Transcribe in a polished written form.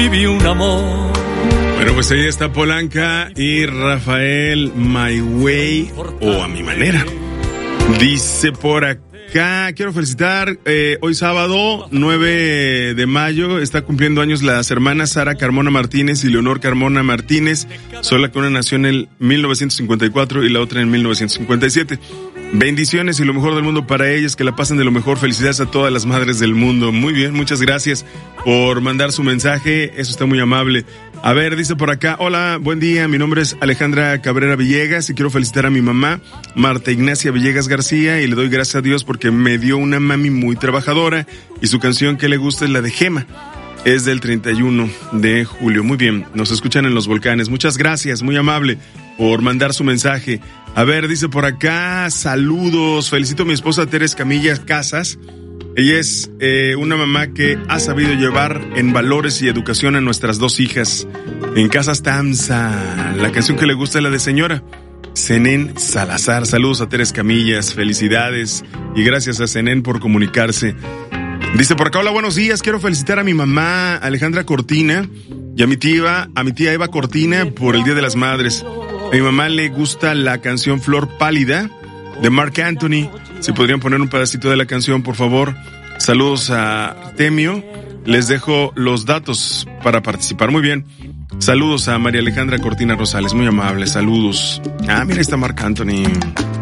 Viví un amor. Bueno, pues ahí está Polanca y Rafael, My Way o A Mi Manera. Dice por acá, quiero felicitar, hoy sábado 9 de mayo está cumpliendo años las hermanas Sara Carmona Martínez y Leonor Carmona Martínez, sola que una nació en el 1954 y la otra en 1957. Bendiciones y lo mejor del mundo para ellas, que la pasen de lo mejor. Felicidades a todas las madres del mundo. Muy bien, muchas gracias por mandar su mensaje, eso está muy amable. A ver, dice por acá, hola, buen día, mi nombre es Alejandra Cabrera Villegas y quiero felicitar a mi mamá, Marta Ignacia Villegas García, y le doy gracias a Dios porque me dio una mami muy trabajadora y su canción que le gusta es la de Gema. Es del 31 de julio. Muy bien, nos escuchan en Los Volcanes. Muchas gracias, muy amable por mandar su mensaje. A ver, dice por acá, saludos, felicito a mi esposa Teres Camillas Casas. Ella es una mamá que ha sabido llevar en valores y educación a nuestras dos hijas. En Casas Tamsa, la canción que le gusta es la de Señora. Zenén Salazar, saludos a Teres Camillas, felicidades y gracias a Zenén por comunicarse. Dice por acá, hola, buenos días, quiero felicitar a mi mamá Alejandra Cortina y a mi tía Eva Cortina por el Día de las Madres. A mi mamá le gusta la canción Flor Pálida de Marc Anthony. Si podrían poner un pedacito de la canción, por favor. Saludos a Artemio. Les dejo los datos para participar. Muy bien. Saludos a María Alejandra Cortina Rosales. Muy amable. Saludos. Ah, mira, está Marc Anthony.